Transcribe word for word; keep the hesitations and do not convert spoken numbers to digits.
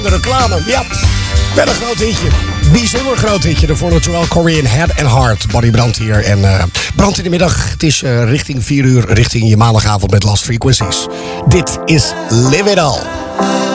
De reclame, ja. Met een groot hitje. Bijzonder groot hitje. Daarvoor natuurlijk Korean Head and Heart. Body Brand hier. En uh, Brand in de middag. Het is uh, richting vier uur. Richting je maandagavond met Last Frequencies. Dit is Live It All.